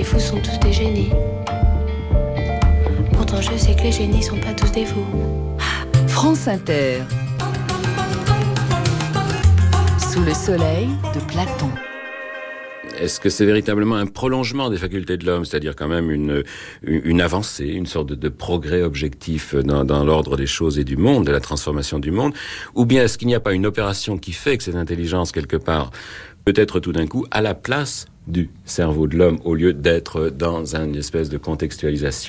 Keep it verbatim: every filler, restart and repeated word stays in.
les fous sont tous des génies. Pourtant je sais que les génies sont pas tous des fous. France Inter. Sous le soleil de Platon. Est-ce que c'est véritablement un prolongement des facultés de l'homme, c'est-à-dire quand même une, une avancée, une sorte de, de progrès objectif dans, dans l'ordre des choses et du monde, de la transformation du monde, ou bien est-ce qu'il n'y a pas une opération qui fait que cette intelligence, quelque part, peut être tout d'un coup à la place du cerveau de l'homme, au lieu d'être dans une espèce de contextualisation